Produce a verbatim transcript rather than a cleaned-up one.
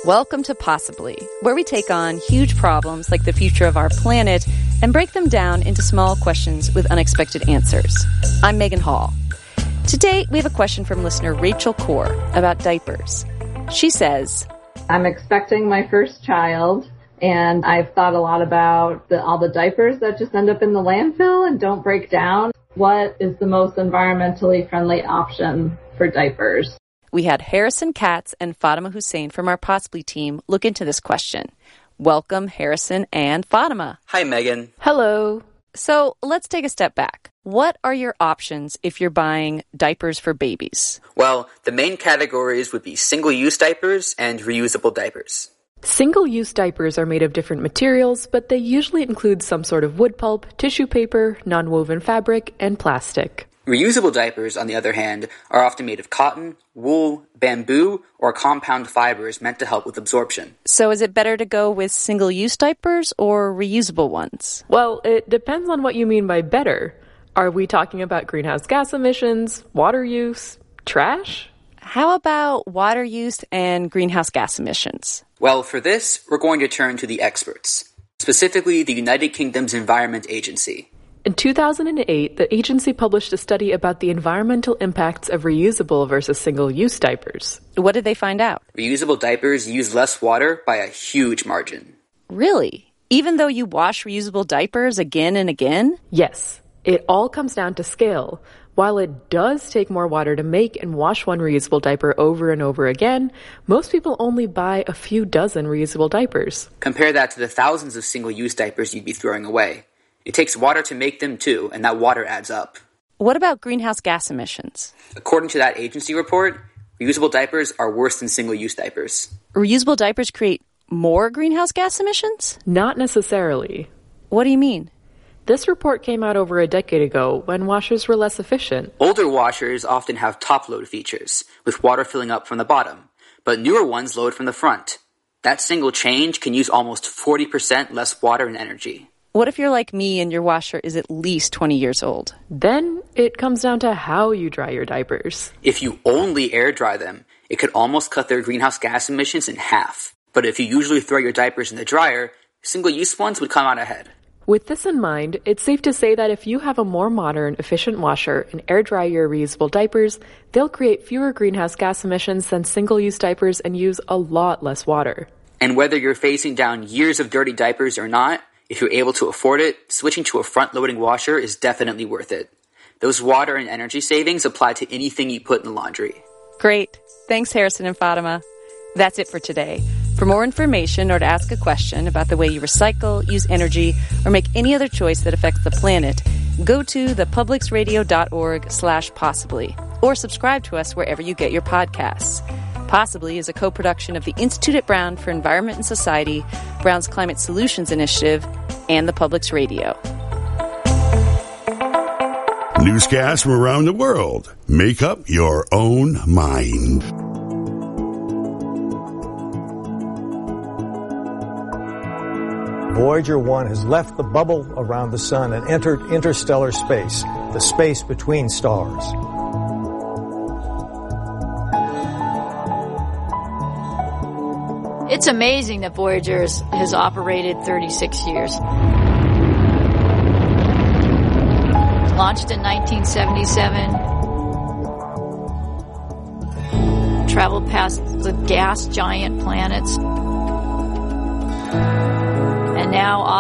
Welcome to Possibly, where we take on huge problems like the future of our planet and break them down into small questions with unexpected answers. I'm Megan Hall. Today, we have a question from listener Rachel Kaur about diapers. She says, I'm expecting my first child, and I've thought a lot about the, all the diapers that just end up in the landfill and don't break down. What is the most environmentally friendly option for diapers? We had Harrison Katz and Fatima Hussein from our Possibly team look into this question. Welcome, Harrison and Fatima. Hi, Megan. Hello. So let's take a step back. What are your options if you're buying diapers for babies? Well, the main categories would be single-use diapers and reusable diapers. Single-use diapers are made of different materials, but they usually include some sort of wood pulp, tissue paper, non-woven fabric, and plastic. Reusable diapers, on the other hand, are often made of cotton, wool, bamboo, or compound fibers meant to help with absorption. So is it better to go with single-use diapers or reusable ones? Well, it depends on what you mean by better. Are we talking about greenhouse gas emissions, water use, trash? How about water use and greenhouse gas emissions? Well, for this, we're going to turn to the experts, specifically the United Kingdom's Environment Agency. In two thousand eight, the agency published a study about the environmental impacts of reusable versus single-use diapers. What did they find out? Reusable diapers use less water by a huge margin. Really? Even though you wash reusable diapers again and again? Yes. It all comes down to scale. While it does take more water to make and wash one reusable diaper over and over again, most people only buy a few dozen reusable diapers. Compare that to the thousands of single-use diapers you'd be throwing away. It takes water to make them too, and that water adds up. What about greenhouse gas emissions? According to that agency report, reusable diapers are worse than single-use diapers. Reusable diapers create more greenhouse gas emissions? Not necessarily. What do you mean? This report came out over a decade ago when washers were less efficient. Older washers often have top-load features, with water filling up from the bottom, but newer ones load from the front. That single change can use almost forty percent less water and energy. What if you're like me and your washer is at least twenty years old? Then it comes down to how you dry your diapers. If you only air dry them, it could almost cut their greenhouse gas emissions in half. But if you usually throw your diapers in the dryer, single-use ones would come out ahead. With this in mind, it's safe to say that if you have a more modern, efficient washer and air dry your reusable diapers, they'll create fewer greenhouse gas emissions than single-use diapers and use a lot less water. And whether you're facing down years of dirty diapers or not, if you're able to afford it, switching to a front-loading washer is definitely worth it. Those water and energy savings apply to anything you put in the laundry. Great. Thanks, Harrison and Fatima. That's it for today. For more information or to ask a question about the way you recycle, use energy, or make any other choice that affects the planet, go to thepublicsradio.org slash possibly, or subscribe to us wherever you get your podcasts. Possibly is a co-production of the Institute at Brown for Environment and Society, Brown's Climate Solutions Initiative, and the Public's Radio. Newscasts from around the world. Make up your own mind. Voyager one has left the bubble around the sun and entered interstellar space, the space between stars. It's amazing that Voyager has operated thirty-six years. Launched in nineteen seventy-seven. Traveled past the gas giant planets. And now